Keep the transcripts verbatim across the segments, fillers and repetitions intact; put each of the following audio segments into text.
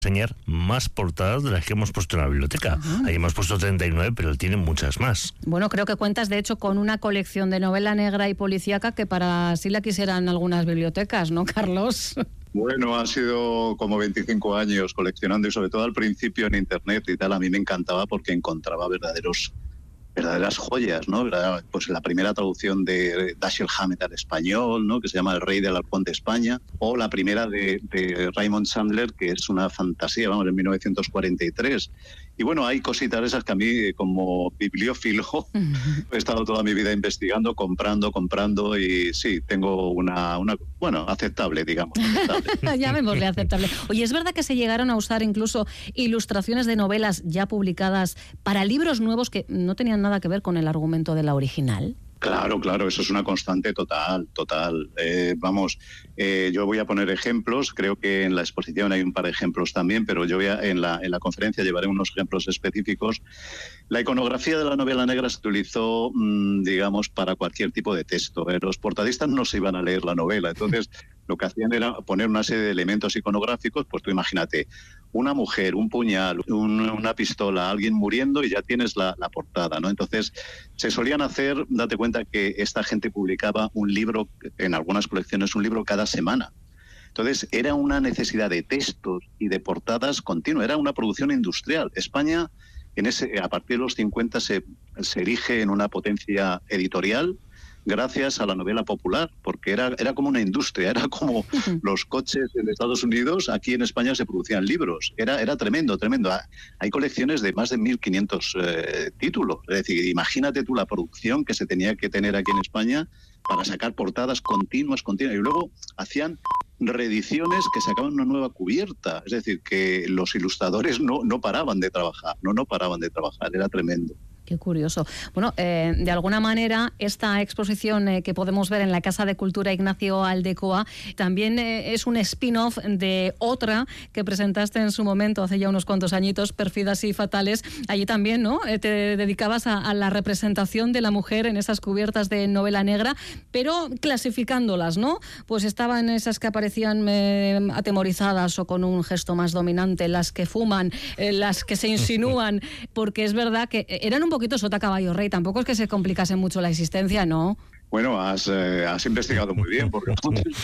enseñar más portadas de las que hemos puesto en la biblioteca. Uh-huh. Ahí hemos puesto treinta y nueve, pero él tiene muchas más. Bueno, creo que cuentas, de hecho, con una colección de novela negra y policíaca que para sí la quisieran algunas bibliotecas, ¿no, Carlos? Bueno, han sido como veinticinco años coleccionando y sobre todo al principio en internet y tal. A mí me encantaba porque encontraba verdaderos verdaderas joyas, ¿no? Pues la primera traducción de Dashiell Hammett al español, ¿no? Que se llama El Rey del Halcón de España, o la primera de, de Raymond Chandler, que es una fantasía, vamos, en mil novecientos cuarenta y tres. Y bueno, hay cositas esas que a mí, como bibliófilo, he estado toda mi vida investigando, comprando, comprando, y sí, tengo una, una bueno, aceptable, digamos. Aceptable. Llamémosle aceptable. Oye, ¿es verdad que se llegaron a usar incluso ilustraciones de novelas ya publicadas para libros nuevos que no tenían nada que ver con el argumento de la original? Claro, claro, eso es una constante total, total. Eh, vamos, eh, yo voy a poner ejemplos, creo que en la exposición hay un par de ejemplos también, pero yo voy a, en, la, en la conferencia llevaré unos ejemplos específicos. La iconografía de la novela negra se utilizó, mmm, digamos, para cualquier tipo de texto. Eh, los portadistas no se iban a leer la novela, entonces lo que hacían era poner una serie de elementos iconográficos, pues tú imagínate, una mujer, un puñal, un, una pistola, alguien muriendo y ya tienes la, la portada, ¿no? Entonces, se solían hacer, date cuenta que esta gente publicaba un libro, en algunas colecciones, un libro cada semana. Entonces, era una necesidad de textos y de portadas continua, era una producción industrial. España, en ese, a partir de los cincuenta, se, se erige en una potencia editorial, gracias a la novela popular, porque era, era como una industria, era como los coches en Estados Unidos, aquí en España se producían libros, era, era tremendo, tremendo. Hay colecciones de más de mil quinientos eh, títulos, es decir, imagínate tú la producción que se tenía que tener aquí en España para sacar portadas continuas, continuas, y luego hacían reediciones que sacaban una nueva cubierta, es decir, que los ilustradores no, no paraban de trabajar, no, no paraban de trabajar, era tremendo. Qué curioso. Bueno, eh, de alguna manera, esta exposición eh, que podemos ver en la Casa de Cultura Ignacio Aldecoa también eh, es un spin-off de otra que presentaste en su momento, hace ya unos cuantos añitos, Pérfidas y Fatales. Allí también, ¿no? Eh, te dedicabas a, a la representación de la mujer en esas cubiertas de novela negra, pero clasificándolas, ¿no? Pues estaban esas que aparecían eh, atemorizadas o con un gesto más dominante, las que fuman, eh, las que se insinúan, porque es verdad que eran un poquito sota caballo rey, tampoco es que se complicase mucho la existencia, ¿no? Bueno, has, eh, has investigado muy bien, porque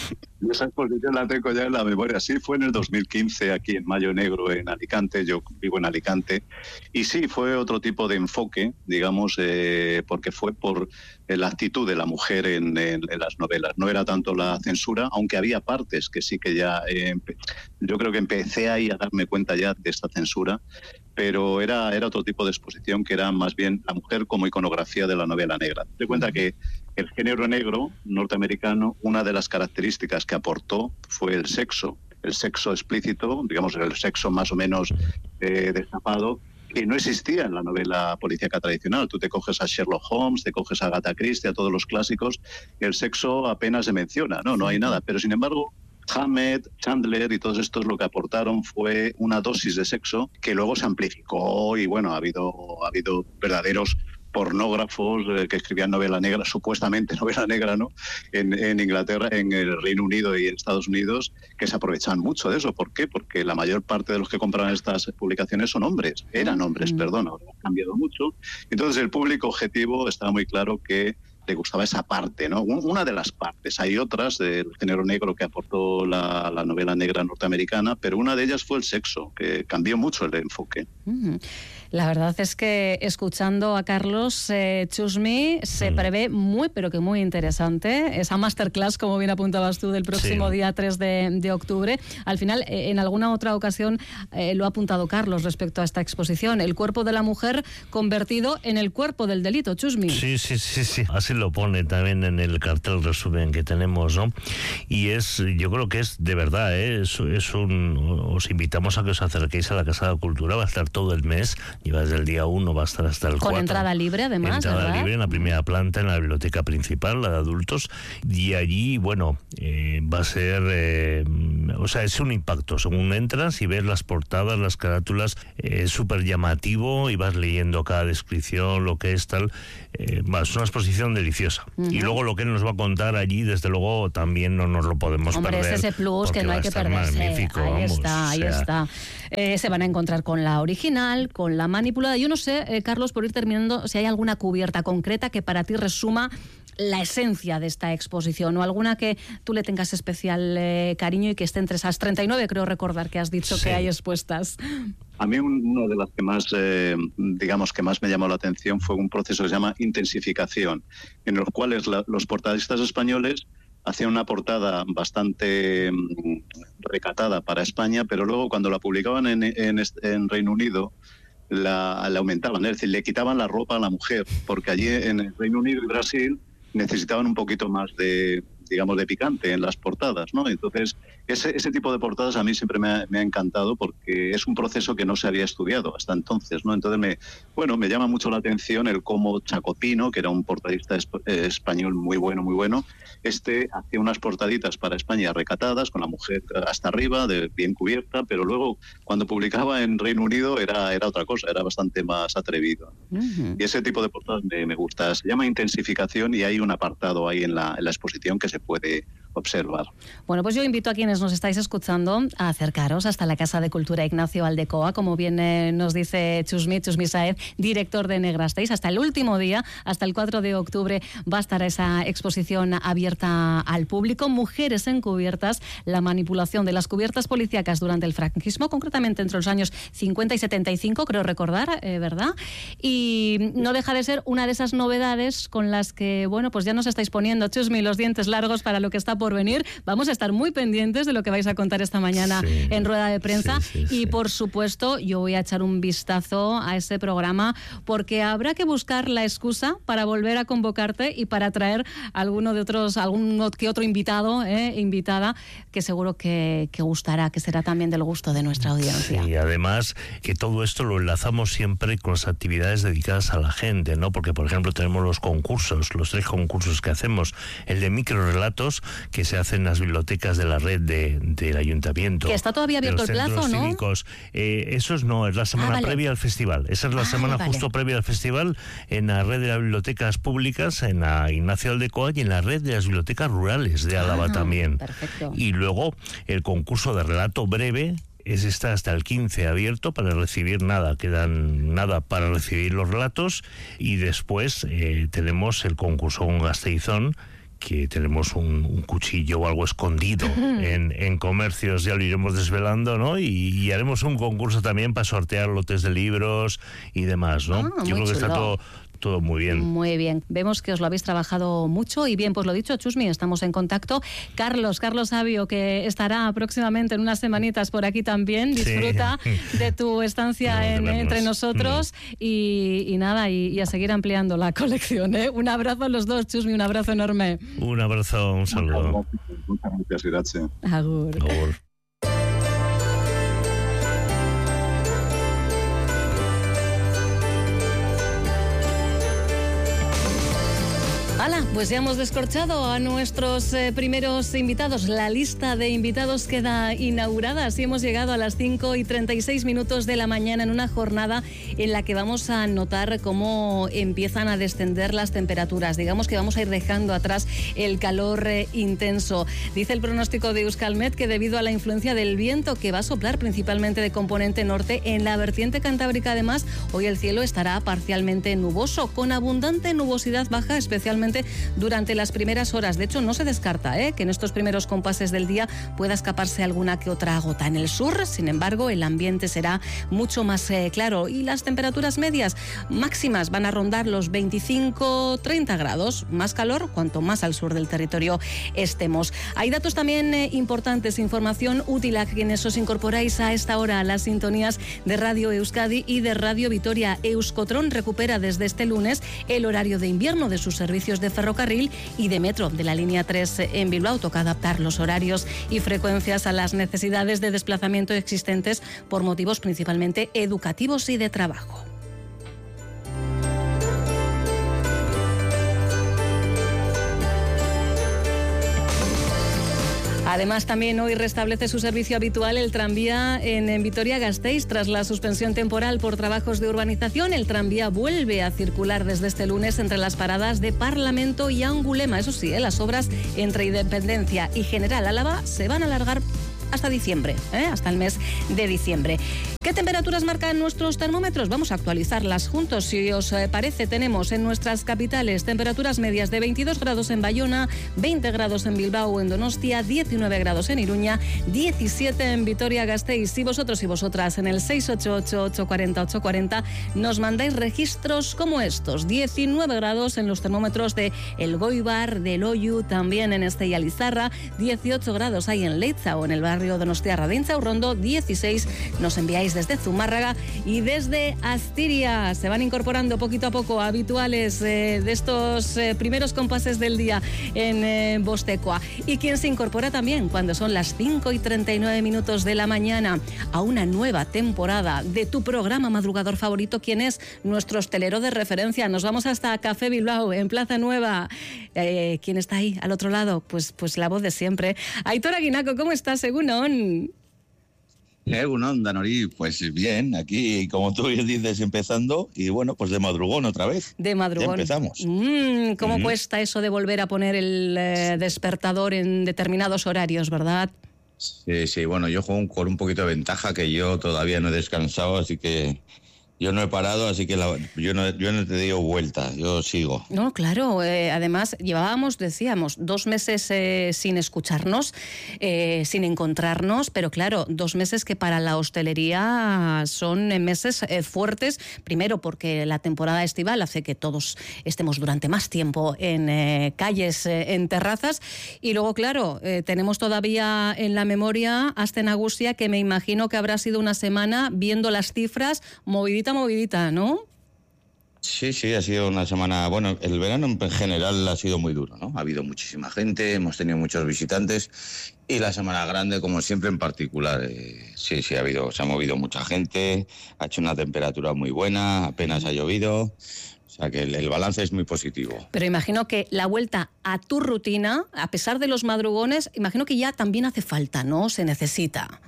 esa exposición la tengo ya en la memoria. Sí, fue en el dos mil quince, aquí en Mayo Negro, en Alicante, yo vivo en Alicante, y sí, fue otro tipo de enfoque, digamos, eh, porque fue por la actitud de la mujer en, en, en las novelas. No era tanto la censura, aunque había partes que sí que ya, eh, yo creo que empecé ahí a darme cuenta ya de esta censura, pero era, era otro tipo de exposición que era más bien la mujer como iconografía de la novela negra. Te cuenta que el género negro norteamericano, una de las características que aportó fue el sexo, el sexo explícito, digamos el sexo más o menos eh, destapado, que no existía en la novela policíaca tradicional. Tú te coges a Sherlock Holmes, te coges a Agatha Christie, a todos los clásicos, el sexo apenas se menciona, no, no hay nada, pero sin embargo Hammett, Chandler y todos estos lo que aportaron fue una dosis de sexo que luego se amplificó y bueno, ha habido, ha habido verdaderos pornógrafos eh, que escribían novela negra, supuestamente novela negra, ¿no? En, en Inglaterra, en el Reino Unido y en Estados Unidos, que se aprovechaban mucho de eso. ¿Por qué? Porque la mayor parte de los que compraban estas publicaciones son hombres, eran hombres, mm. perdón, ahora ha cambiado mucho. Entonces el público objetivo estaba muy claro que le gustaba esa parte, ¿no? Una de las partes. Hay otras del género negro que aportó la, la novela negra norteamericana, pero una de ellas fue el sexo, que cambió mucho el enfoque. Mm. La verdad es que escuchando a Carlos eh, Chusmi se prevé muy, pero que muy interesante esa masterclass, como bien apuntabas tú, del próximo sí. día tres de octubre. Al final, eh, en alguna otra ocasión eh, lo ha apuntado Carlos respecto a esta exposición, el cuerpo de la mujer convertido en el cuerpo del delito, Chusmi. Sí, sí, sí, sí. Así lo pone también en el cartel resumen que tenemos, ¿no? Y es, yo creo que es de verdad, ¿eh? es, es un, os invitamos a que os acerquéis a la Casa de Cultura, va a estar todo el mes. Y va desde el día uno, va a estar hasta el cuatro. Con entrada libre, además, entrada ¿verdad? libre en la primera planta, en la biblioteca principal, la de adultos. Y allí, bueno, eh, va a ser... Eh, o sea, es un impacto. Según entras y ves las portadas, las carátulas, es eh, súper llamativo y vas leyendo cada descripción, lo que es tal. Eh, es una exposición del deliciosa. Uh-huh. Y luego lo que nos va a contar allí, desde luego, también no nos lo podemos Hombre, perder. Hombre, es ese plus que no hay que perderse. Magnífico, ahí vamos, está, ahí o sea... está. Eh, se van a encontrar con la original, con la manipulada. Yo no sé, eh, Carlos, por ir terminando, si hay alguna cubierta concreta que para ti resuma la esencia de esta exposición, o alguna que tú le tengas especial eh, cariño y que esté entre esas treinta y nueve, creo recordar que has dicho, sí, que hay expuestas. A mí una de las que más, eh, digamos, que más me llamó la atención fue un proceso que se llama intensificación, en los cuales la, los portadistas españoles hacían una portada bastante mm, recatada para España, pero luego cuando la publicaban en, en, en Reino Unido, la, la aumentaban, es decir, le quitaban la ropa a la mujer, porque allí en el Reino Unido y Brasil necesitaban un poquito más de, digamos, de picante en las portadas, ¿no? Entonces, ese, ese tipo de portadas a mí siempre me ha, me ha encantado porque es un proceso que no se había estudiado hasta entonces, ¿no? Entonces, me, bueno, me llama mucho la atención el cómo Chacopino, que era un portadista esp- eh, español muy bueno, muy bueno, este hacía unas portaditas para España recatadas, con la mujer hasta arriba, de, bien cubierta, pero luego, cuando publicaba en Reino Unido, era, era otra cosa, era bastante más atrevido. Uh-huh. Y ese tipo de portadas me, me gusta. Se llama intensificación y hay un apartado ahí en la, en la exposición que se puede observar. Bueno, pues yo invito a quienes nos estáis escuchando a acercaros hasta la Casa de Cultura Ignacio Aldecoa, como bien eh, nos dice Chusmi, Chusmi Saez, director de Negrasteis. Hasta el último día, hasta el cuatro de octubre, va a estar esa exposición abierta al público. Mujeres encubiertas, la manipulación de las cubiertas policíacas durante el franquismo, concretamente entre los años cincuenta y setenta y cinco, creo recordar, eh, ¿verdad? Y no deja de ser una de esas novedades con las que, bueno, pues ya nos estáis poniendo, Chusmi, los dientes largos para lo que está por venir. Vamos a estar muy pendientes de lo que vais a contar esta mañana, sí, en rueda de prensa, sí, sí, y sí. Por supuesto yo voy a echar un vistazo a ese programa, porque habrá que buscar la excusa para volver a convocarte y para traer alguno de otros, algún que otro invitado, eh, invitada, que seguro que, que gustará, que será también del gusto de nuestra audiencia. Y sí, además que todo esto lo enlazamos siempre con las actividades dedicadas a la gente, ¿no? Porque, por ejemplo, tenemos los concursos, los tres concursos que hacemos, el de microrelatos, que se hace en las bibliotecas de la red de, del ayuntamiento. Que está todavía abierto el plazo, ¿no? Cívicos. Eh, esos no, es la semana ah, vale. previa al festival. Esa es la ah, semana vale. justo previa al festival, en la red de las bibliotecas públicas, en la Ignacio Aldecoa, y en la red de las bibliotecas rurales de Álava ah, también. Perfecto. Y luego el concurso de relato breve, es está hasta el quince abierto para recibir nada, quedan nada para recibir los relatos, y después eh, tenemos el concurso con Gasteizón, que tenemos un, un cuchillo o algo escondido en, en comercios, ya lo iremos desvelando, ¿no? Y, y haremos un concurso también para sortear lotes de libros y demás, ¿no? Ah, Yo creo que chulo. está todo... Todo muy bien. Muy bien. Vemos que os lo habéis trabajado mucho y bien, pues lo dicho, Chusmi, estamos en contacto. Carlos, Carlos Sabio, que estará próximamente en unas semanitas por aquí también. Disfruta sí. de tu estancia no, en, entre nosotros mm. y, y nada, y, y a seguir ampliando la colección, ¿eh? Un abrazo a los dos, Chusmi, un abrazo enorme. Un abrazo, un saludo. Muchas gracias, gracias. Agur. Agur. Hala, pues ya hemos descorchado a nuestros eh, primeros invitados. La lista de invitados queda inaugurada. Así hemos llegado a las cinco y treinta y seis minutos de la mañana en una jornada en la que vamos a notar cómo empiezan a descender las temperaturas. Digamos que vamos a ir dejando atrás el calor eh, intenso. Dice el pronóstico de Euskalmet que debido a la influencia del viento que va a soplar principalmente de componente norte en la vertiente cantábrica, además, hoy el cielo estará parcialmente nuboso, con abundante nubosidad baja, especialmente durante las primeras horas. De hecho, no se descarta ¿eh? que en estos primeros compases del día pueda escaparse alguna que otra gota. En el sur, sin embargo, el ambiente será mucho más eh, claro y las temperaturas medias máximas van a rondar los veinticinco a treinta grados. Más calor cuanto más al sur del territorio estemos. Hay datos también eh, importantes, información útil a quienes os incorporáis a esta hora a las sintonías de Radio Euskadi y de Radio Vitoria. Euskotron recupera desde este lunes el horario de invierno de sus servicios de ferrocarril y de metro de la línea tres en Bilbao. Toca adaptar los horarios y frecuencias a las necesidades de desplazamiento existentes por motivos principalmente educativos y de trabajo. Además, también hoy restablece su servicio habitual el tranvía en, en Vitoria-Gasteiz. Tras la suspensión temporal por trabajos de urbanización, el tranvía vuelve a circular desde este lunes entre las paradas de Parlamento y Angulema. Eso sí, ¿eh? Las obras entre Independencia y General Álava se van a alargar hasta diciembre, ¿eh? hasta el mes de diciembre. ¿Qué temperaturas marcan nuestros termómetros? Vamos a actualizarlas juntos. Si os parece, tenemos en nuestras capitales temperaturas medias de veintidós grados en Bayona, veinte grados en Bilbao o en Donostia, diecinueve grados en Iruña, diecisiete en Vitoria-Gasteiz. Si vosotros y vosotras en el seis ocho ocho, ocho cuatro cero, ocho cuatro cero nos mandáis registros como estos. diecinueve grados en los termómetros de El Goibar, de Loiu, también en Estella Lizarra, dieciocho grados hay en Leitza o en el barrio Donostiarra de Inchaurrondo, dieciséis nos enviáis desde Zumárraga y desde Asturias. Se van incorporando poquito a poco habituales eh, de estos eh, primeros compases del día en eh, Bostecoa. Y quien se incorpora también cuando son las cinco y treinta y nueve minutos de la mañana a una nueva temporada de tu programa madrugador favorito, quien es nuestro hostelero de referencia. Nos vamos hasta Café Bilbao, en Plaza Nueva. Eh, ¿Quién está ahí al otro lado? Pues, pues la voz de siempre. Aitor Aguinaco, ¿cómo estás, Egunon? Egunon, Danori, pues bien, aquí como tú dices, empezando y bueno, pues de madrugón otra vez. De madrugón. Ya empezamos. Mm, ¿Cómo uh-huh. cuesta eso de volver a poner el eh, despertador en determinados horarios, verdad? Sí, sí, bueno, yo juego con un poquito de ventaja que yo todavía no he descansado, así que yo no he parado, así que la, yo, no, yo no te digo vuelta, yo sigo. No, claro, eh, además llevábamos, decíamos, dos meses eh, sin escucharnos, eh, sin encontrarnos, pero claro, dos meses que para la hostelería son meses eh, fuertes, primero porque la temporada estival hace que todos estemos durante más tiempo en eh, calles, eh, en terrazas, y luego, claro, eh, tenemos todavía en la memoria hasta en Agustia, que me imagino que habrá sido una semana viendo las cifras movidita movidita, ¿no? Sí, sí, ha sido una semana... Bueno, el verano en general ha sido muy duro, ¿no? Ha habido muchísima gente, hemos tenido muchos visitantes y la semana grande, como siempre, en particular. Eh, sí, sí, ha habido, se ha movido mucha gente, ha hecho una temperatura muy buena, apenas ha llovido... O sea que el, el balance es muy positivo. Pero imagino que la vuelta a tu rutina, a pesar de los madrugones, imagino que ya también hace falta, ¿no? Se necesita...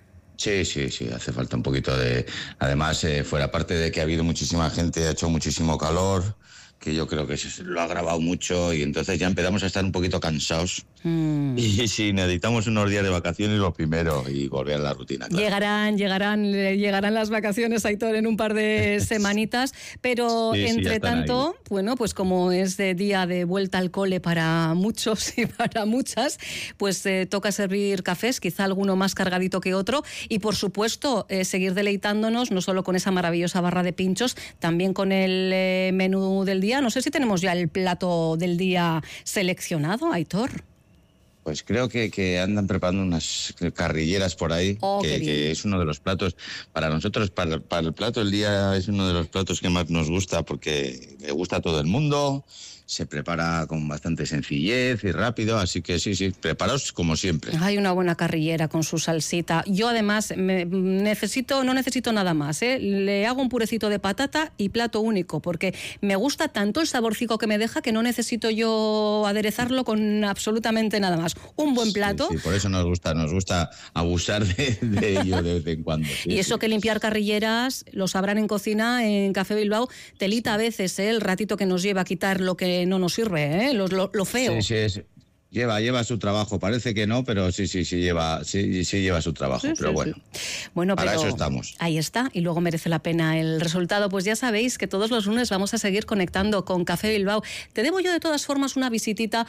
Sí, sí, sí, hace falta un poquito de... Además, eh, fuera parte de que ha habido muchísima gente, ha hecho muchísimo calor, que yo creo que se lo ha agravado mucho y entonces ya empezamos a estar un poquito cansados. Mm. Y sí, necesitamos unos días de vacaciones lo primero y volver a la rutina. Claro. Llegarán, llegarán, llegarán las vacaciones, Aitor, en un par de semanitas, pero sí, entre sí, tanto, ahí. Bueno, pues como es de día de vuelta al cole para muchos y para muchas, pues eh, toca servir cafés, quizá alguno más cargadito que otro, y por supuesto eh, seguir deleitándonos no solo con esa maravillosa barra de pinchos, también con el eh, menú del día. No sé si tenemos ya el plato del día seleccionado, Aitor. Pues creo que, que andan preparando unas carrilleras por ahí, oh, que, que es uno de los platos, para nosotros, para, para el plato del día es uno de los platos que más nos gusta porque le gusta a todo el mundo, se prepara con bastante sencillez y rápido, así que sí, sí, preparaos como siempre. Hay una buena carrillera con su salsita. Yo además me necesito, no necesito nada más, ¿eh? Le hago un purecito de patata y plato único, porque me gusta tanto el saborcico que me deja que no necesito yo aderezarlo con absolutamente nada más. Un buen plato. Sí, sí, por eso nos gusta, nos gusta abusar de, de ello de vez en cuando. Sí, y eso sí. Que limpiar carrilleras, lo sabrán en cocina, en Café Bilbao, telita a veces, ¿eh? El ratito que nos lleva a quitar lo que no nos sirve, ¿eh? lo, lo, lo feo. Sí, sí, sí. Lleva, lleva su trabajo, parece que no, pero sí, sí, sí lleva, sí, sí lleva su trabajo, sí, pero sí, bueno, sí. Bueno, para pero eso estamos. Ahí está, y luego merece la pena el resultado. Pues ya sabéis que todos los lunes vamos a seguir conectando con Café Bilbao. Te debo yo de todas formas una visitita,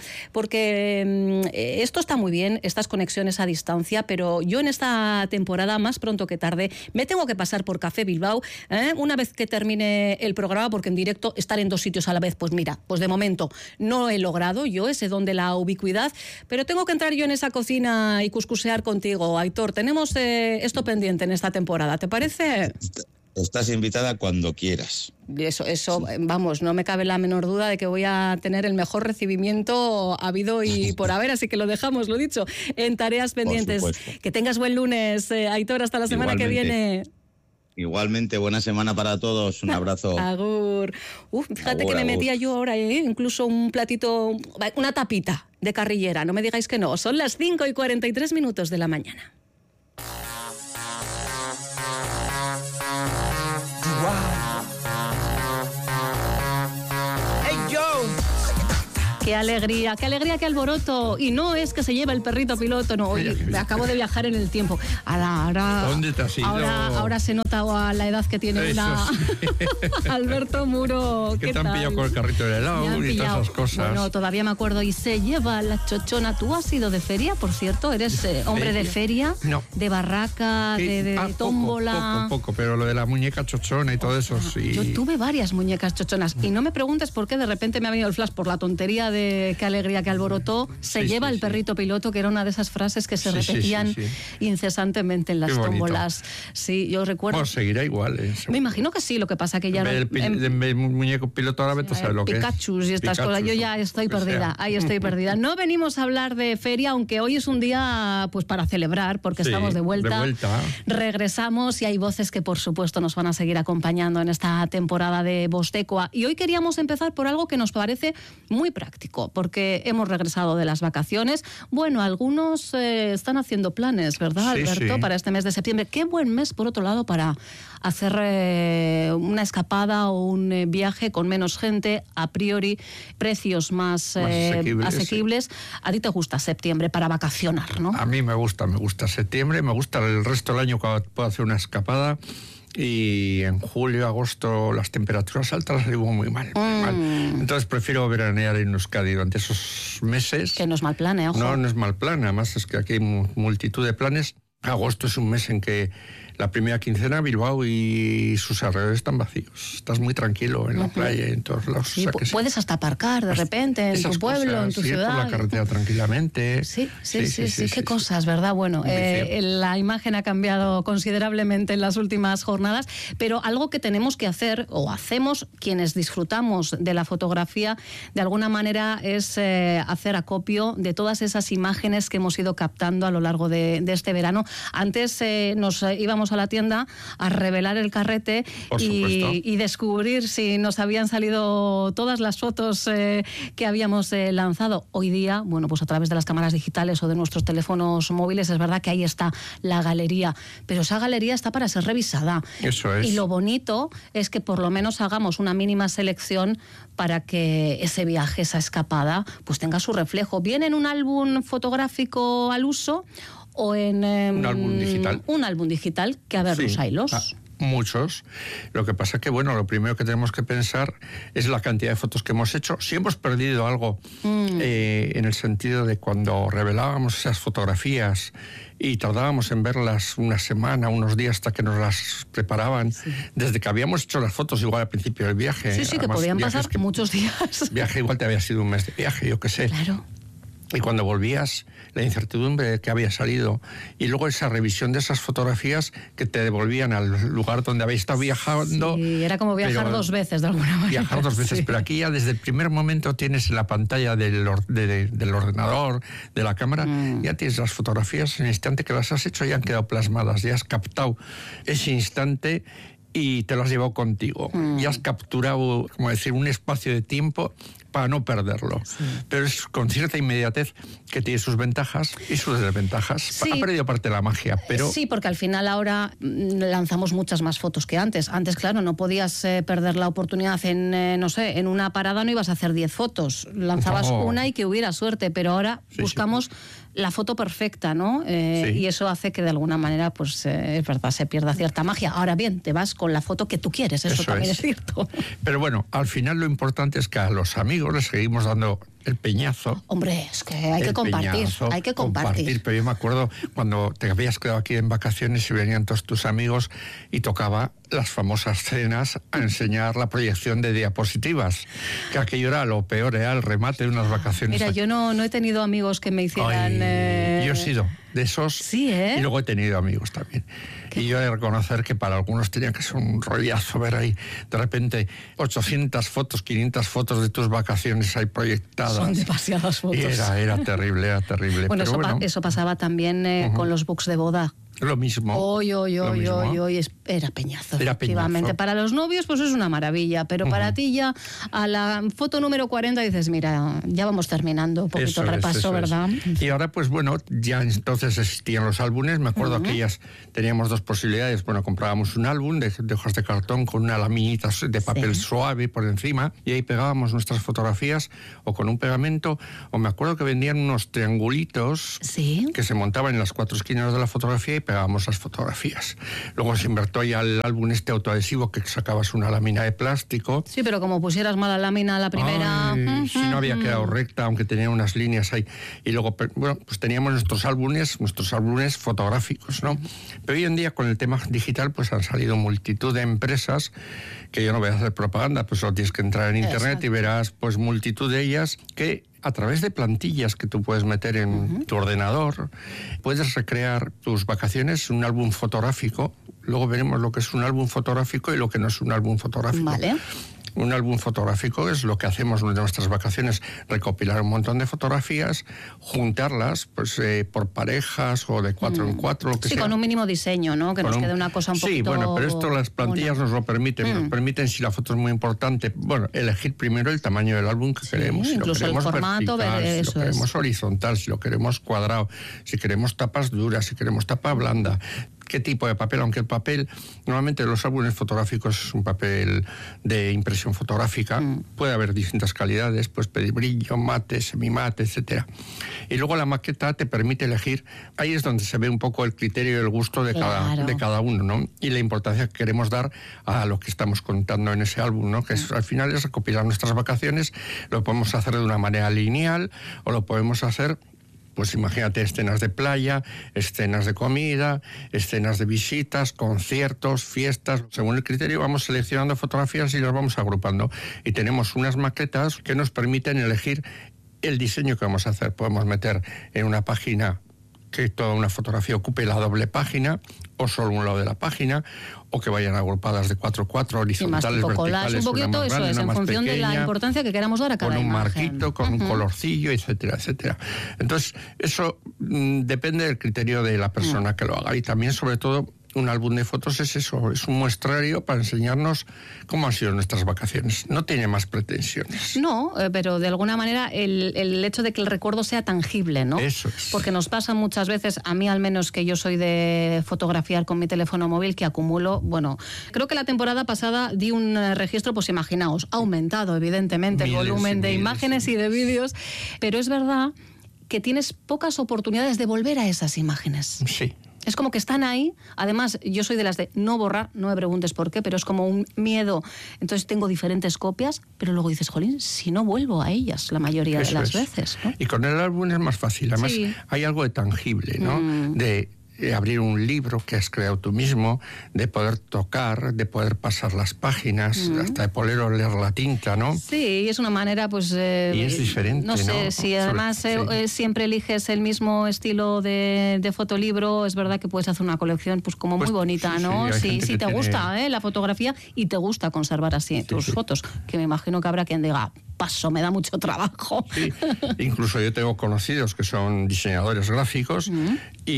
porque eh, esto está muy bien, estas conexiones a distancia, pero yo en esta temporada, más pronto que tarde, me tengo que pasar por Café Bilbao, ¿eh? Una vez que termine el programa, porque en directo estar en dos sitios a la vez, pues mira, pues de momento no he logrado yo ese don de la ubicuidad. Pero tengo que entrar yo en esa cocina y cuscusear contigo, Aitor. Tenemos eh, esto pendiente en esta temporada, ¿te parece? Estás invitada cuando quieras. Eso, eso, vamos, no me cabe la menor duda de que voy a tener el mejor recibimiento habido y por haber, así que lo dejamos, lo dicho, en tareas pendientes. Que tengas buen lunes, eh, Aitor, hasta la semana Igualmente. que viene. Igualmente, buena semana para todos. Un abrazo. Agur. Uf, fíjate agur, que me agur. metía yo ahora, ¿eh? Incluso un platito, una tapita de carrillera, no me digáis que no. Son las cinco y cuarenta y tres minutos de la mañana. Qué alegría, qué alegría, qué alboroto. Y no es que se lleva el perrito piloto, no. Oye, me acabo de viajar en el tiempo. Ahora, ahora, ¿Dónde te has ido? Ahora, ahora se nota a la edad que tiene Eso una... sí. Alberto Muro, ¿Qué ¿qué te han tal? pillado con el carrito de helado y todas esas cosas? Bueno, todavía me acuerdo. Y se lleva la chochona. ¿Tú has ido de feria, por cierto? ¿Eres eh, hombre de feria? No. ¿De barraca, de, de, ah, de tómbola? Poco, poco, poco, pero lo de la muñeca chochona y todo eso, sí. Yo tuve varias muñecas chochonas y no me preguntes por qué de repente me ha venido el flash por la tontería de qué alegría, qué alborotó. Se sí, lleva sí, el perrito sí. piloto, que era una de esas frases que se Sí, sí, repetían sí, sí. incesantemente en las Qué bonito. tómbolas. Sí, yo recuerdo. Bueno, seguirá igual. ¿eh? Me imagino que sí, lo que pasa que ya... En vez del pi- em- de- de muñeco piloto ahora vete a saber lo que es. Pikachus y estas Pikachus, cosas. Yo ¿no? ya estoy Lo que perdida, sea. ahí estoy perdida. No venimos a hablar de feria, aunque hoy es un día pues para celebrar, porque Sí, estamos de vuelta. de vuelta. Regresamos y hay voces que por supuesto nos van a seguir acompañando en esta temporada de Vostecoa. Y hoy queríamos empezar por algo que nos parece muy práctico, porque hemos regresado de las vacaciones. Bueno, algunos eh, están haciendo planes, ¿verdad, Sí, Alberto? sí. Para este mes de septiembre. Qué buen mes, por otro lado, para hacer eh, una escapada o un eh, viaje con menos gente, a priori, precios más, Más eh, asequibles, asequibles. A ti te gusta septiembre para vacacionar, ¿no? A mí me gusta, me gusta septiembre, me gusta el resto del año cuando puedo hacer una escapada. Y en julio, agosto, las temperaturas altas las llevo muy mal, muy Mm. mal. Entonces prefiero veranear en Euskadi durante esos meses. Que no es mal plan, ¿eh? Ojo. No, no es mal plan. Además es que aquí hay mu- multitud de planes. Agosto es un mes en que la primera quincena Bilbao y sus alrededores están vacíos. Estás muy tranquilo en la playa y en todos lados. Sí, o sea pu- que sí. puedes hasta aparcar de repente en Esas tu pueblo, cosas, en tu ir ciudad. por la carretera tranquilamente. Sí, sí, sí, sí, qué cosas, ¿verdad? Bueno, Un vicio. eh, la imagen ha cambiado considerablemente en las últimas jornadas, pero algo que tenemos que hacer, o hacemos quienes disfrutamos de la fotografía, de alguna manera es eh, hacer acopio de todas esas imágenes que hemos ido captando a lo largo de, de este verano. Antes eh, nos eh, íbamos a la tienda a revelar el carrete Por supuesto. y, y descubrir si nos habían salido todas las fotos eh, que habíamos eh, lanzado. Hoy día, bueno, pues a través de las cámaras digitales o de nuestros teléfonos móviles, es verdad que ahí está la galería, pero esa galería está para ser revisada. Eso es. Y lo bonito es que por lo menos hagamos una mínima selección para que ese viaje, esa escapada, pues tenga su reflejo, bien en un álbum fotográfico al uso o en eh, Un álbum digital. un álbum digital, que a ver los Sí. haylos. Ah, muchos. Lo que pasa que, bueno, lo primero que tenemos que pensar es la cantidad de fotos que hemos hecho. Si hemos perdido algo Mm. eh, en el sentido de cuando revelábamos esas fotografías y tardábamos en verlas una semana, unos días hasta que nos las preparaban, desde que habíamos hecho las fotos igual al principio del viaje. Sí, sí, que Además, podían viajes pasar que- muchos días. Viaje igual te había sido un mes de viaje, yo qué sé. Claro. Y cuando volvías, la incertidumbre de que había salido, y luego esa revisión de esas fotografías que te devolvían al lugar donde habéis estado viajando. Sí, era como viajar pero- dos veces de alguna manera. Viajar dos veces, Sí. pero aquí ya desde el primer momento tienes en la pantalla del, or- de- de- del ordenador, de la cámara, Mm. ya tienes las fotografías en el instante que las has hecho, ya han quedado plasmadas, ya has captado ese instante y te lo has llevado contigo. Mm. Y has capturado, como decir, un espacio de tiempo para no perderlo. Pero es con cierta inmediatez que tiene sus ventajas y sus desventajas. Sí. Ha perdido parte de la magia, pero... Sí, porque al final ahora mm, lanzamos muchas más fotos que antes. Antes, claro, no podías eh, perder la oportunidad en, eh, no sé, en una parada no ibas a hacer diez fotos. Lanzabas No. una y que hubiera suerte, pero ahora Sí, sí. buscamos la foto perfecta, ¿no? Eh, Sí. Y eso hace que de alguna manera, pues, eh, es verdad, se pierda cierta magia. Ahora bien, te vas con la foto que tú quieres, eso, Eso también es. es cierto. Pero bueno, al final lo importante es que a los amigos les seguimos dando el peñazo. Hombre, es que hay que El compartir, peñazo, hay que compartir. Pero yo me acuerdo cuando te habías quedado aquí en vacaciones y venían todos tus amigos y tocaba las famosas cenas a enseñar la proyección de diapositivas, que aquello era lo peor, era el remate de unas vacaciones. Mira, aquí. yo no, no he tenido amigos que me hicieran... Ay, eh, Yo he sido de esos Sí, ¿eh? y luego he tenido amigos también. Y yo he de reconocer que para algunos tenía que ser un rollazo ver ahí de repente ochocientas fotos, quinientas fotos de tus vacaciones ahí proyectadas. Son demasiadas fotos. Y era, era terrible, era terrible. Bueno, Pero eso, pa- bueno, eso pasaba también eh, con los books de boda. Lo mismo. Hoy, hoy, lo hoy, mismo. hoy, hoy, era peñazo, Era efectivamente. peñazo. Para los novios, pues es una maravilla, pero uh-huh. para ti ya, a la foto número cuarenta dices, mira, ya vamos terminando, un poquito Eso el repaso, es, ¿verdad? Es. Y ahora, pues bueno, ya entonces existían los álbumes, me acuerdo uh-huh. aquellas, teníamos dos posibilidades, bueno, comprábamos un álbum de, de hojas de cartón con una laminita de papel sí. suave por encima, y ahí pegábamos nuestras fotografías, o con un pegamento, o me acuerdo que vendían unos triangulitos ¿Sí? que se montaban en las cuatro esquinas de la fotografía y pegábamos las fotografías. Luego se invirtió ya el álbum este autoadhesivo que sacabas una lámina de plástico. Sí, pero como pusieras mala lámina la primera... Ay, uh-huh. si no había quedado recta, aunque tenía unas líneas ahí. Y luego, bueno, pues teníamos nuestros álbumes, nuestros álbumes fotográficos, ¿no? Pero hoy en día con el tema digital pues han salido multitud de empresas, que yo no voy a hacer propaganda, pues solo tienes que entrar en internet Exacto. y verás pues multitud de ellas que a través de plantillas que tú puedes meter en uh-huh. tu ordenador, puedes recrear tus vacaciones en un álbum fotográfico. Luego veremos lo que es un álbum fotográfico y lo que no es un álbum fotográfico. Vale. Un álbum fotográfico es lo que hacemos en nuestras vacaciones, recopilar un montón de fotografías, juntarlas pues eh, por parejas o de cuatro mm. en cuatro, lo que sí, sea. con un mínimo diseño, ¿no? Que con nos un... quede una cosa un sí, poquito... Sí, bueno, pero esto las plantillas bueno. nos lo permiten. Mm. Nos permiten, si la foto es muy importante, bueno, elegir primero el tamaño del álbum que sí, queremos. Si incluso lo queremos el formato, vertical, ver, eso si lo queremos es. horizontal, si lo queremos cuadrado, si queremos tapas duras, si queremos tapa blanda. ¿Qué tipo de papel? Aunque el papel, normalmente los álbumes fotográficos es un papel de impresión fotográfica, mm. puede haber distintas calidades, puedes pedir brillo, mate, semimate, etcétera. Y luego la maqueta te permite elegir, ahí es donde se ve un poco el criterio y el gusto de, claro. cada, de cada uno, ¿no? Y la importancia que queremos dar a lo que estamos contando en ese álbum, ¿no? Que es, al final es recopilar nuestras vacaciones, lo podemos hacer de una manera lineal o lo podemos hacer... Pues imagínate escenas de playa, escenas de comida, escenas de visitas, conciertos, fiestas. Según el criterio vamos seleccionando fotografías y las vamos agrupando. Y tenemos unas maquetas que nos permiten elegir el diseño que vamos a hacer. Podemos meter en una página que toda una fotografía ocupe la doble página, o solo un lado de la página, o que vayan agrupadas de cuatro a cuatro, horizontales, sí, verticales, un poquito, una más grande, eso es, una en más función pequeña, de la importancia que queramos dar a cada imagen. Con un imagen. marquito, con uh-huh. un colorcillo, etcétera, etcétera. Entonces, eso mmm, depende del criterio de la persona uh-huh. que lo haga. Y también, sobre todo, un álbum de fotos es eso, es un muestrario para enseñarnos cómo han sido nuestras vacaciones. No tiene más pretensiones. No, eh, pero de alguna manera el, el hecho de que el recuerdo sea tangible, ¿no? Eso es. Porque nos pasa muchas veces, a mí al menos que yo soy de fotografiar con mi teléfono móvil, que acumulo, bueno, creo que la temporada pasada di un registro, pues imaginaos, ha aumentado evidentemente miles, el volumen de miles, imágenes y de vídeos, pero es verdad que tienes pocas oportunidades de volver a esas imágenes. Sí. Es como que están ahí. Además, yo soy de las de no borrar, no me preguntes por qué, pero es como un miedo. Entonces tengo diferentes copias, pero luego dices, jolín, si no vuelvo a ellas la mayoría Eso de las es. veces, ¿no? Y con el álbum es más fácil. Además, sí. hay algo de tangible, ¿no? Mm. De abrir un libro que has creado tú mismo, de poder tocar, de poder pasar las páginas, mm. hasta de poder oler la tinta, ¿no? Sí, es una manera, pues... Eh, y es diferente, ¿no? No sé, ¿no? si además Sobre, eh, sí. siempre eliges el mismo estilo de, de fotolibro, es verdad que puedes hacer una colección pues como pues, muy bonita, ¿no? Sí, sí, sí, sí te tiene... gusta ¿eh? la fotografía y te gusta conservar así sí, tus sí. fotos, que me imagino que habrá quien diga... paso, me da mucho trabajo. Sí, incluso yo tengo conocidos que son diseñadores gráficos mm.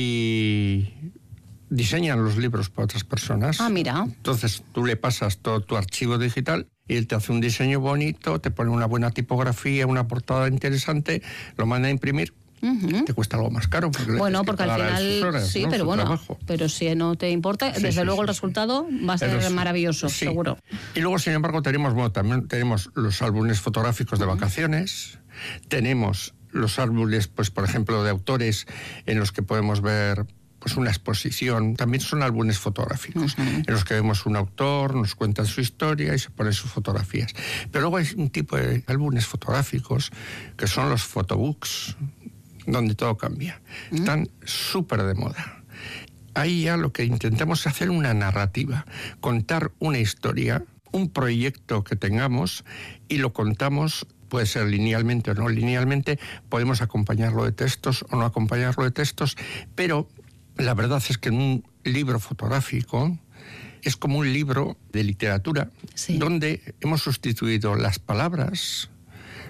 y diseñan los libros para otras personas. Ah, mira. Entonces tú le pasas todo tu archivo digital y él te hace un diseño bonito, te pone una buena tipografía, una portada interesante, lo manda a imprimir. Uh-huh. Te cuesta algo más caro. Porque bueno, porque al final horas, ¿no? sí, pero Su bueno, trabajo. pero si no te importa, sí, desde sí, luego sí, el resultado sí. va a ser Res... maravilloso, sí. seguro. Y luego, sin embargo, tenemos, bueno, también tenemos los álbumes fotográficos de uh-huh. vacaciones, tenemos los álbumes, pues, por ejemplo, de autores en los que podemos ver pues una exposición, también son álbumes fotográficos, uh-huh. en los que vemos un autor, nos cuentan su historia y se ponen sus fotografías. Pero luego hay un tipo de álbumes fotográficos que son los photobooks, donde todo cambia. Uh-huh. Están súper de moda. Ahí ya lo que intentamos es hacer una narrativa, contar una historia, un proyecto que tengamos y lo contamos. Puede ser linealmente o no linealmente, podemos acompañarlo de textos o no acompañarlo de textos, pero la verdad es que en un libro fotográfico es como un libro de literatura, sí. donde hemos sustituido las palabras,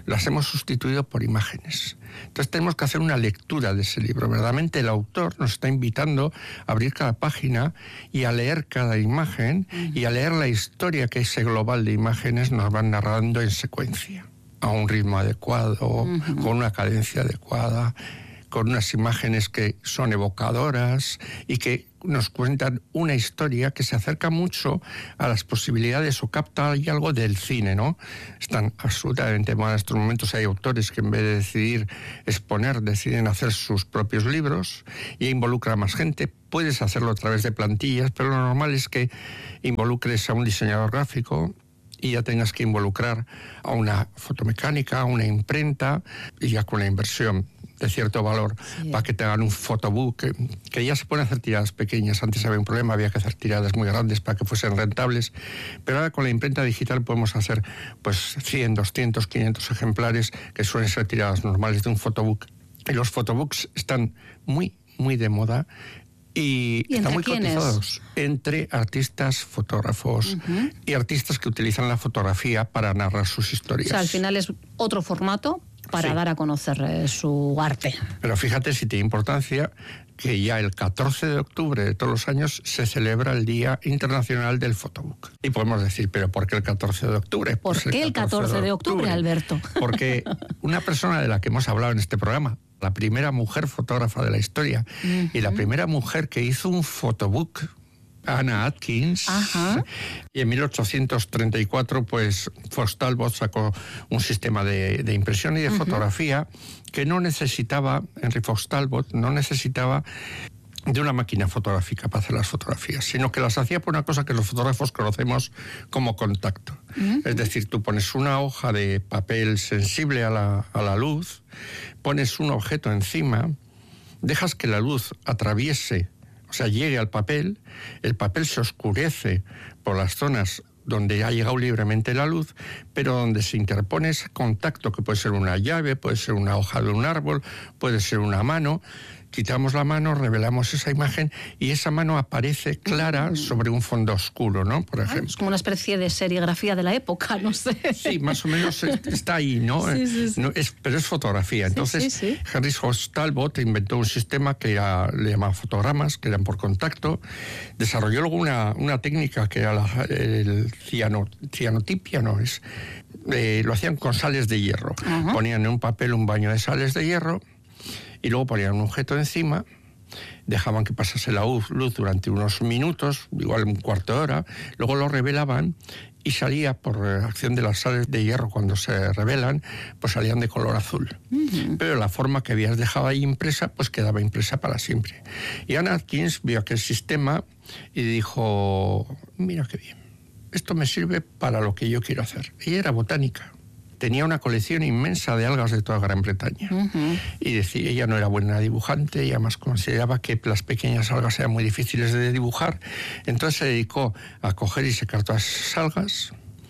las hemos sustituido por imágenes. Entonces tenemos que hacer una lectura de ese libro. Verdaderamente el autor nos está invitando a abrir cada página y a leer cada imagen y a leer la historia que ese global de imágenes nos van narrando en secuencia, a un ritmo adecuado, uh-huh. con una cadencia adecuada, con unas imágenes que son evocadoras y que nos cuentan una historia que se acerca mucho a las posibilidades o capta ahí algo del cine, ¿no? Están absolutamente en estos momentos, hay autores que en vez de decidir exponer, deciden hacer sus propios libros y involucra a más gente. Puedes hacerlo a través de plantillas, pero lo normal es que involucres a un diseñador gráfico y ya tengas que involucrar a una fotomecánica, a una imprenta, y ya con la inversión de cierto valor, sí, para que te hagan un photobook, que, que ya se pueden hacer tiradas pequeñas. Antes había un problema, había que hacer tiradas muy grandes para que fuesen rentables, pero ahora con la imprenta digital podemos hacer pues cien, doscientos, quinientos ejemplares, que suelen ser tiradas normales de un photobook. Y los photobooks están muy, muy de moda, y, ¿Y están muy cotizados entre artistas, fotógrafos, uh-huh. y artistas que utilizan la fotografía para narrar sus historias. O sea, al final es otro formato para sí. dar a conocer eh, su arte. Pero fíjate si tiene importancia que ya el catorce de octubre de todos los años se celebra el Día Internacional del Photobook. Y podemos decir, ¿pero por qué el catorce de octubre? ¿Por pues qué el catorce de octubre, Alberto? Porque una persona de la que hemos hablado en este programa, la primera mujer fotógrafa de la historia, uh-huh. y la primera mujer que hizo un photobook, Anna Atkins, Ajá. y en mil ochocientos treinta y cuatro pues Fox Talbot sacó un sistema de, de impresión y de uh-huh. fotografía que no necesitaba, Henry Fox Talbot no necesitaba de una máquina fotográfica para hacer las fotografías, sino que las hacía por una cosa que los fotógrafos conocemos como contacto. Uh-huh. Es decir, tú pones una hoja de papel sensible a la, a la luz, pones un objeto encima, dejas que la luz atraviese, o sea, llegue al papel, el papel se oscurece por las zonas donde ha llegado libremente la luz, pero donde se interpone ese contacto, que puede ser una llave, puede ser una hoja de un árbol, puede ser una mano. Quitamos la mano, revelamos esa imagen y esa mano aparece clara sobre un fondo oscuro, ¿no? Por ejemplo. Ah, es como una especie de serigrafía de la época, no sé. Sí, más o menos está ahí, ¿no? Sí, sí, sí. No es, pero es fotografía. Entonces, sí, sí, sí. Henry Fox Talbot inventó un sistema que era, le llamaban fotogramas, que eran por contacto. Desarrolló luego una, una técnica que era la, el ciano, cianotipia, ¿no? Es, eh, lo hacían con sales de hierro. Uh-huh. Ponían en un papel un baño de sales de hierro, y luego ponían un objeto encima, dejaban que pasase la luz durante unos minutos, igual un cuarto de hora, luego lo revelaban y salía por acción de las sales de hierro cuando se revelan, pues salían de color azul. Uh-huh. Pero la forma que habías dejado ahí impresa, pues quedaba impresa para siempre. Y Anna Atkins vio aquel sistema y dijo, mira qué bien, esto me sirve para lo que yo quiero hacer. Ella era botánica. Tenía una colección inmensa de algas de toda Gran Bretaña. Uh-huh. Y decía, ella no era buena dibujante, y además consideraba que las pequeñas algas eran muy difíciles de dibujar. Entonces se dedicó a coger y secar todas esas algas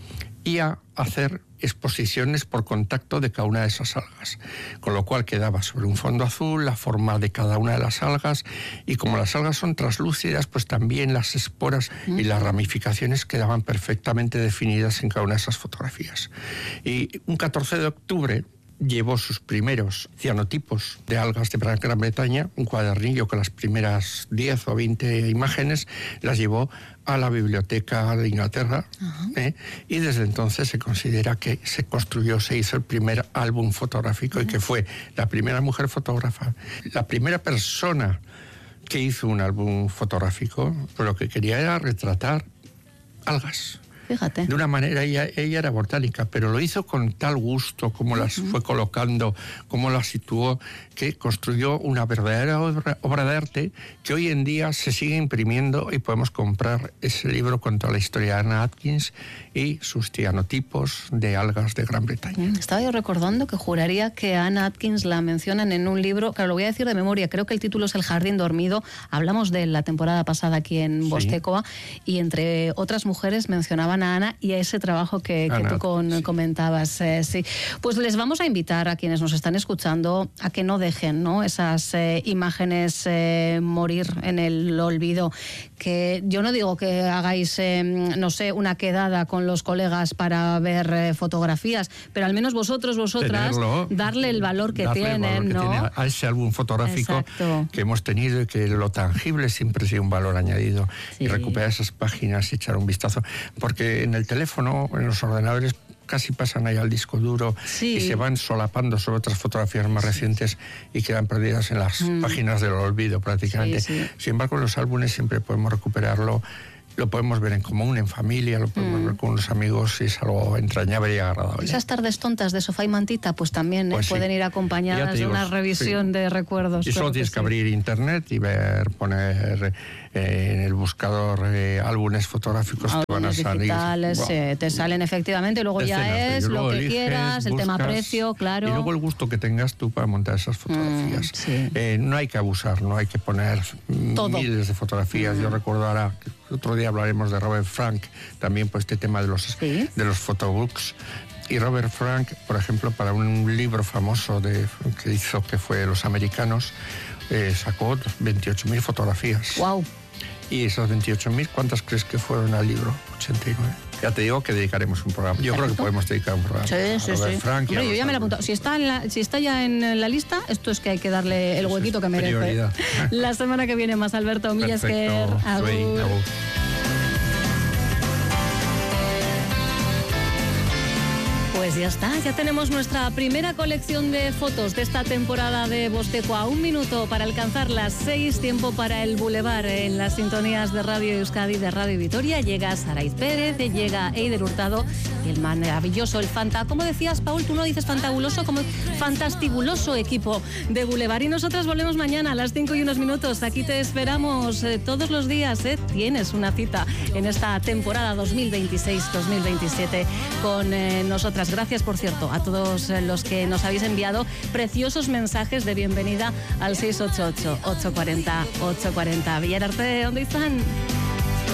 y a hacer exposiciones por contacto de cada una de esas algas, con lo cual quedaba sobre un fondo azul la forma de cada una de las algas, y como las algas son translúcidas, pues también las esporas y las ramificaciones quedaban perfectamente definidas en cada una de esas fotografías. Y un catorce de octubre llevó sus primeros cianotipos de algas de Gran Bretaña, un cuadernillo con las primeras diez o veinte imágenes, las llevó a la Biblioteca de Inglaterra, uh-huh. ¿eh? y desde entonces se considera que se construyó, se hizo el primer álbum fotográfico, uh-huh. y que fue la primera mujer fotógrafa, la primera persona que hizo un álbum fotográfico, pues lo que quería era retratar algas. Fíjate. De una manera, ella, ella era botánica, pero lo hizo con tal gusto, como uh-huh. las fue colocando, cómo las situó, que construyó una verdadera obra, obra de arte que hoy en día se sigue imprimiendo, y podemos comprar ese libro con toda la historia de Anna Atkins y sus cianotipos de algas de Gran Bretaña. Estaba yo recordando que juraría que a Anna Atkins la mencionan en un libro, claro, lo voy a decir de memoria, creo que el título es El jardín dormido, hablamos de la temporada pasada aquí en Vostecoa, sí. y entre otras mujeres mencionaban a Ana y a ese trabajo que, que Ana, tú con, sí. comentabas. Eh, sí. Pues les vamos a invitar a quienes nos están escuchando a que no dejen, ¿no?, esas eh, imágenes eh, morir en el olvido, que yo no digo que hagáis, eh, no sé, una quedada con los colegas para ver eh, fotografías, pero al menos vosotros, vosotras, Tenerlo, darle el valor que darle tienen, el valor que ¿no? tiene a ese álbum fotográfico Exacto. que hemos tenido y que lo tangible siempre ha sido un valor añadido. Sí. Y recuperar esas páginas y echar un vistazo. Porque en el teléfono, en los ordenadores, casi pasan ahí al disco duro Sí. y se van solapando sobre otras fotografías más recientes y quedan perdidas en las mm. páginas del olvido prácticamente. Sí, sí. Sin embargo, en los álbumes siempre podemos recuperarlo, lo podemos ver en común, en familia, lo podemos mm. ver con unos amigos y es algo entrañable y agradable. Esas tardes tontas de sofá y mantita, pues también pues eh, sí. pueden ir acompañadas digo, de una revisión sí. de recuerdos. Y solo claro tienes que que sí. abrir internet y ver, poner eh, en el buscador eh, álbumes fotográficos que van a salir. digitales, Wow. eh, te salen efectivamente, luego Decenas, ya es pero lo luego que eliges, quieras, el tema buscas, precio, claro. Y luego el gusto que tengas tú para montar esas fotografías. Mm, sí. eh, no hay que abusar, no hay que poner Todo. miles de fotografías. Mm. Yo recuerdo ahora, que otro día hablaremos de Robert Frank, también por este tema de los, sí. de los photobooks. Y Robert Frank, por ejemplo, para un libro famoso de, que hizo, que fue Los Americanos, eh, sacó veintiocho mil fotografías. Wow. Y esas veintiocho mil, ¿cuántas crees que fueron al libro? ochenta y nueve. Ya te digo que dedicaremos un programa. Yo creo que podemos dedicar un programa. Sí, a sí, Robert sí. Frank. Hombre, yo ya me lo he apuntado. Si está, en la, si está ya en la lista, esto es que hay que darle el huequito que merece. Prioridad. La semana que viene más, Alberto Millasker. Agur. Agur. Pues ya está, ya tenemos nuestra primera colección de fotos de esta temporada de Bosteco. A un minuto para alcanzar las seis, tiempo para el Boulevard en las sintonías de Radio Euskadi, de Radio Vitoria. Llega Saraiz Pérez, llega Eider Hurtado, el maravilloso, el fanta... ¿Cómo decías, Paul? Tú no dices fantabuloso, como fantastibuloso equipo de Boulevard. Y nosotras volvemos mañana a las cinco y unos minutos. Aquí te esperamos eh, todos los días. Eh. Tienes una cita en esta temporada dos mil veintiséis dos mil veintisiete con eh, nosotras. Gracias, por cierto, a todos los que nos habéis enviado preciosos mensajes de bienvenida al seis ocho ocho, ocho cuatro cero, ocho cuatro cero. Villararte, ¿dónde están?